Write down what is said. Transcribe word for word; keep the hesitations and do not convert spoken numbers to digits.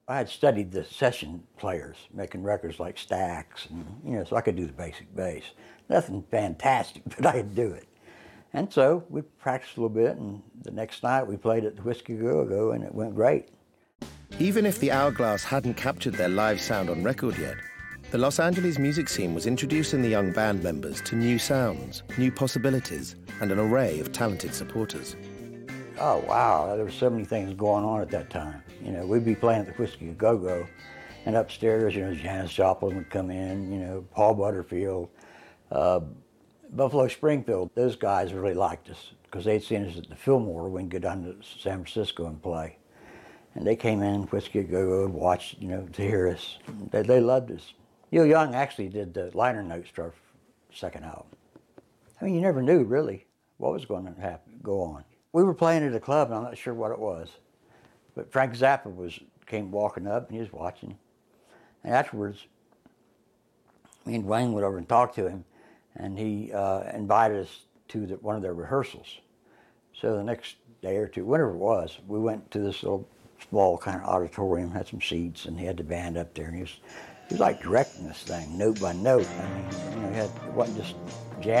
I had studied the session players, making records like Stax, and, you know, so I could do the basic bass. Nothing fantastic, but I could do it. And so we practiced a little bit, and the next night we played at the Whiskey Go-Go, and it went great. Even if the Hourglass hadn't captured their live sound on record yet, the Los Angeles music scene was introducing the young band members to new sounds, new possibilities, and an array of talented supporters. Oh, wow, there were so many things going on at that time. You know, we'd be playing at the Whiskey Go-Go, and upstairs, you know, Janis Joplin would come in, you know, Paul Butterfield, uh, Buffalo Springfield. Those guys really liked us because they'd seen us at the Fillmore when we could go down to San Francisco and play. And they came in, Whiskey Go-Go, and watched, you know, to hear us. They, they loved us. Neil Young actually did the liner notes to our second album. I mean, you never knew, really, what was going to happen, go on. We were playing at a club, and I'm not sure what it was. But Frank Zappa was, came walking up, and he was watching. And afterwards, me and Wayne went over and talked to him, and he uh, invited us to the, one of their rehearsals. So the next day or two, whatever it was, we went to this little small kind of auditorium, had some seats, and he had the band up there, and he was, he was like directing this thing, note by note. I mean, you know, he had, it wasn't just